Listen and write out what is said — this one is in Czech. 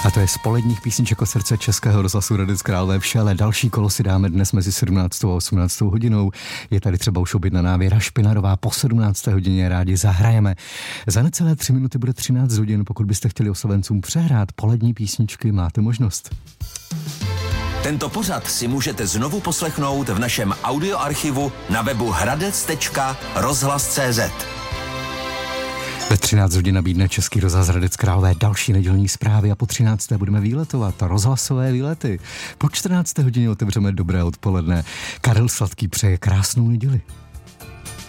A to je z poledních písniček o srdce Českého rozhlasu Hradec Králové vše, ale další kolo si dáme dnes mezi 17. a 18. hodinou. Je tady třeba už objednaná Věra Špinarová, po 17. hodině rádi zahrajeme. Za necelé 3 minuty bude 13 hodin, pokud byste chtěli oslovencům přehrát polední písničky, máte možnost. Tento pořad si můžete znovu poslechnout v našem audioarchivu na webu hradec.rozhlas.cz. Ve 13 hodin nabídne Český rozhlas Hradec Králové další nedělní zprávy a po 13. budeme výletovat. Rozhlasové výlety. Po 14. hodině otevřeme dobré odpoledne. Karel Sladký přeje krásnou neděli.